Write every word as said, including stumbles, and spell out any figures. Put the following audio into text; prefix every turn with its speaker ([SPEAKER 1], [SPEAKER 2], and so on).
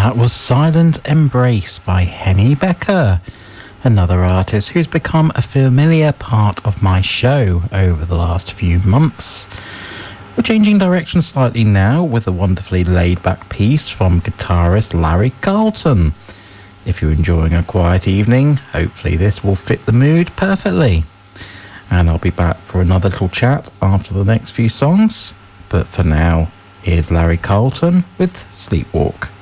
[SPEAKER 1] That was Silent Embrace by Henny Becker, another artist who's become a familiar part of my show over the last few months. We're changing direction slightly now with a wonderfully laid-back piece from guitarist Larry Carlton. If you're enjoying a quiet evening, hopefully this will fit the mood perfectly. And I'll be back for another little chat after the next few songs. But for now, here's Larry Carlton with Sleepwalk.